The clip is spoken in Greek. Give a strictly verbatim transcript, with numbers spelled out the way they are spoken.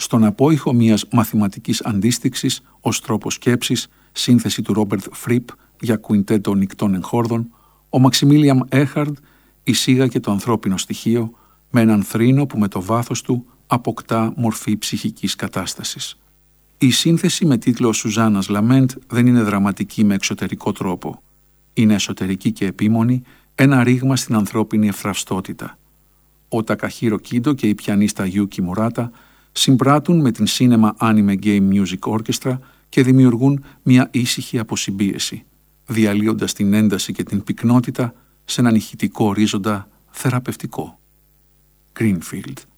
στον απόϊχο μιας μαθηματικής αντίστοιξης ως τρόπο σκέψης, σύνθεση του Ρόμπερτ Φρίπ για κουιντέτο νικτών εγχόρδων, ο Μαξιμίλιαν Έχαρντ εισήγαγε το ανθρώπινο στοιχείο με έναν θρήνο που με το βάθος του αποκτά μορφή ψυχικής κατάστασης. Η σύνθεση με τίτλο «Σουζάνας Λαμέντ» δεν είναι δραματική με εξωτερικό τρόπο. Είναι εσωτερική και επίμονη, ένα ρήγμα στην ανθρώπινη ευθραυστότητα. Ο Τακαχίρο Κίντο και η πιανίστα Γιούκι Μουράτα συμπράττουν με την Cinema Anime Game Music Orchestra και δημιουργούν μια ήσυχη αποσυμπίεση, διαλύοντας την ένταση και την πυκνότητα σε έναν ηχητικό ορίζοντα θεραπευτικό. Greenfield.